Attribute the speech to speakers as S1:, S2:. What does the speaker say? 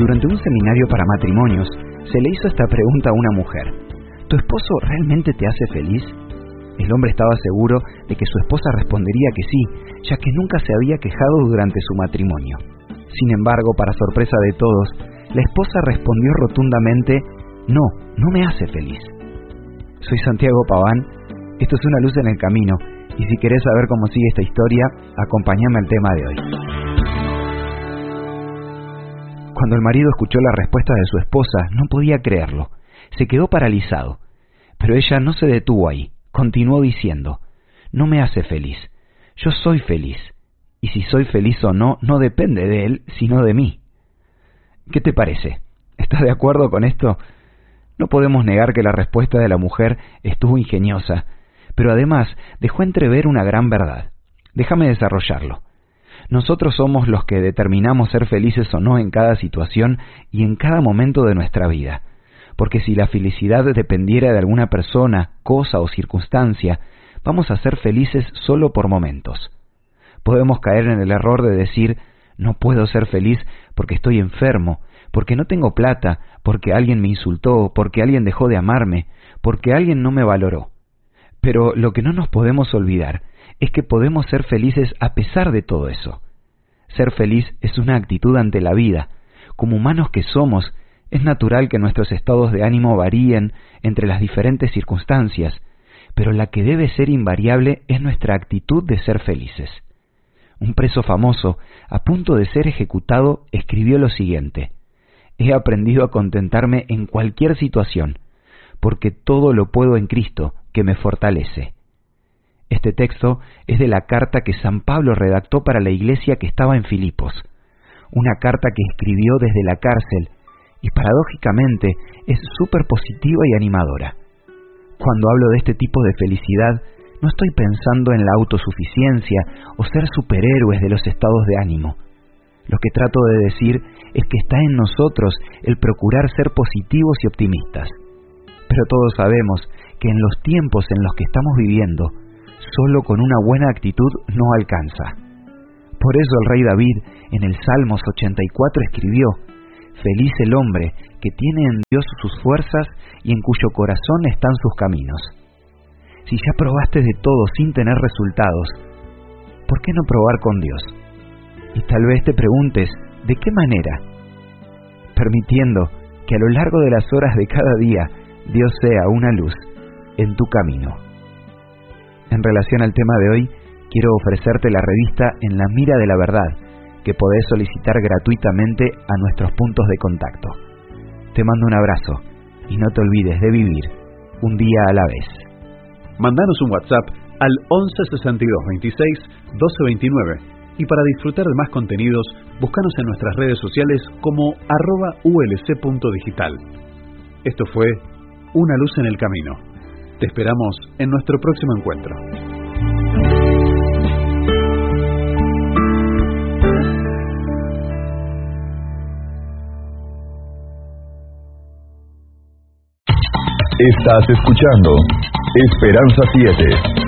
S1: Durante un seminario para matrimonios, se le hizo esta pregunta a una mujer: ¿tu esposo realmente te hace feliz? El hombre estaba seguro de que su esposa respondería que sí, ya que nunca se había quejado durante su matrimonio. Sin embargo, para sorpresa de todos, la esposa respondió rotundamente: no me hace feliz. Soy Santiago Paván, esto es Una Luz en el Camino, y si querés saber cómo sigue esta historia, acompáñame al tema de hoy. Cuando el marido escuchó la respuesta de su esposa, no podía creerlo. Se quedó paralizado. Pero ella no se detuvo ahí. Continuó diciendo: no me hace feliz. Yo soy feliz. Y si soy feliz o no, no depende de él, sino de mí. ¿Qué te parece? ¿Estás de acuerdo con esto? No podemos negar que la respuesta de la mujer estuvo ingeniosa, pero además dejó entrever una gran verdad. Déjame desarrollarlo. Nosotros somos los que determinamos ser felices o no en cada situación y en cada momento de nuestra vida. Porque si la felicidad dependiera de alguna persona, cosa o circunstancia, vamos a ser felices solo por momentos. Podemos caer en el error de decir: no puedo ser feliz porque estoy enfermo, porque no tengo plata, porque alguien me insultó, porque alguien dejó de amarme, porque alguien no me valoró. Pero lo que no nos podemos olvidar es que podemos ser felices a pesar de todo eso. Ser feliz es una actitud ante la vida. Como humanos que somos, es natural que nuestros estados de ánimo varíen entre las diferentes circunstancias, pero la que debe ser invariable es nuestra actitud de ser felices. Un preso famoso, a punto de ser ejecutado, escribió lo siguiente: he aprendido a contentarme en cualquier situación, porque todo lo puedo en Cristo, que me fortalece. Este texto es de la carta que San Pablo redactó para la iglesia que estaba en Filipos, una carta que escribió desde la cárcel, y paradójicamente es súper positiva y animadora. Cuando hablo de este tipo de felicidad, no estoy pensando en la autosuficiencia o ser superhéroes de los estados de ánimo. Lo que trato de decir es que está en nosotros el procurar ser positivos y optimistas. Pero todos sabemos que en los tiempos en los que estamos viviendo, solo con una buena actitud no alcanza. Por eso el rey David, en el Salmos 84, escribió: feliz el hombre que tiene en Dios sus fuerzas y en cuyo corazón están sus caminos. Si ya probaste de todo sin tener resultados, ¿por qué no probar con Dios? Y tal vez te preguntes: ¿de qué manera? Permitiendo que a lo largo de las horas de cada día Dios sea una luz en tu camino. En relación al tema de hoy, quiero ofrecerte la revista En la Mira de la Verdad, que podés solicitar gratuitamente a nuestros puntos de contacto. Te mando un abrazo y no te olvides de vivir un día a la vez.
S2: Mandanos un WhatsApp al 11 62 26 12 29 y para disfrutar de más contenidos, búscanos en nuestras redes sociales como @ulc.digital. Esto fue Una Luz en el Camino. Te esperamos en nuestro próximo encuentro.
S3: Estás escuchando Esperanza 7.